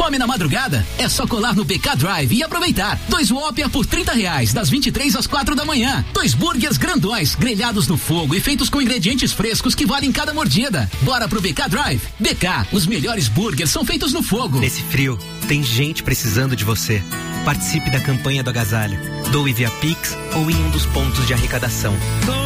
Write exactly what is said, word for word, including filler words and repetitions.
Fome na madrugada? É só colar no B K Drive e aproveitar. Dois Whopper por trinta reais, das vinte e três às quatro da manhã. Dois burgers grandões, grelhados no fogo e feitos com ingredientes frescos que valem cada mordida. Bora pro B K Drive? B K, os melhores burgers são feitos no fogo. Nesse frio, tem gente precisando de você. Participe da campanha do agasalho. Doe via Pix ou em um dos pontos de arrecadação.